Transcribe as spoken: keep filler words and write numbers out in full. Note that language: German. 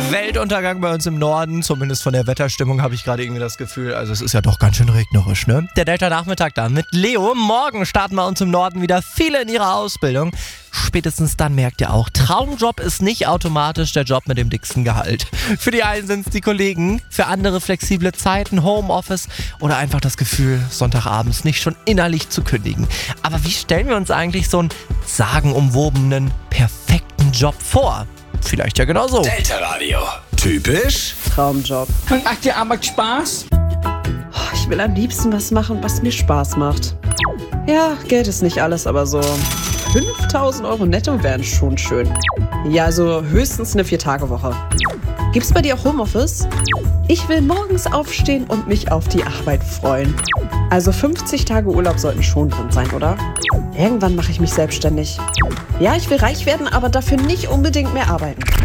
Weltuntergang bei uns im Norden, zumindest von der Wetterstimmung habe ich gerade irgendwie das Gefühl, also es ist ja doch ganz schön regnerisch, ne? Der Delta-Nachmittag dann mit Leo. Morgen starten bei uns im Norden wieder viele in ihrer Ausbildung. Spätestens dann merkt ihr auch, Traumjob ist nicht automatisch der Job mit dem dicksten Gehalt. Für die einen sind es die Kollegen, für andere flexible Zeiten, Homeoffice oder einfach das Gefühl, Sonntagabends nicht schon innerlich zu kündigen. Aber wie stellen wir uns eigentlich so einen sagenumwobenen, perfekten Job vor? Vielleicht ja genau so. Delta Radio. Typisch Traumjob. Macht dir Arbeit Spaß? Oh, ich will am liebsten was machen, was mir Spaß macht. Ja, Geld ist nicht alles, aber so fünftausend Euro netto wären schon schön. Ja, also höchstens eine Vier-Tage-Woche. Gibt's bei dir auch Homeoffice? Ich will morgens aufstehen und mich auf die Arbeit freuen. Also fünfzig Tage Urlaub sollten schon drin sein, oder? Irgendwann mache ich mich selbstständig. Ja, ich will reich werden, aber dafür nicht unbedingt mehr arbeiten.